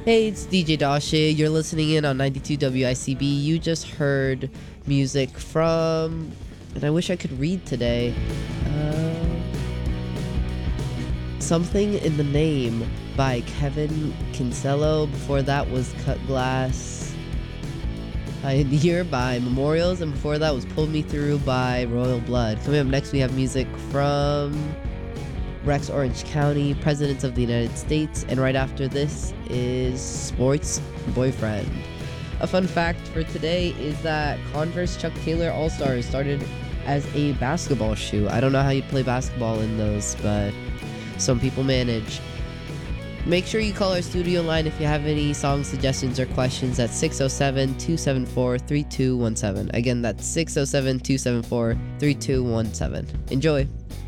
Hey, it's DJ Dashi. You're listening in on 92 WICB. You just heard music from, and I wish I could read today. Something in the Name by Kevin Kinsella. Before that was Cut Glass Pioneer by Memorials, and before that was Pull Me Through by Royal Blood. Coming up next, we have music from Rex Orange County, Presidents of the United States, and right after this is Sports Boyfriend. A fun fact for today is that Converse Chuck Taylor All-Stars started as a basketball shoe. I don't know how you play basketball in those, but some people manage. Make sure you call our studio line if you have any song suggestions or questions at 607-274-3217. Again, that's 607-274-3217. Enjoy.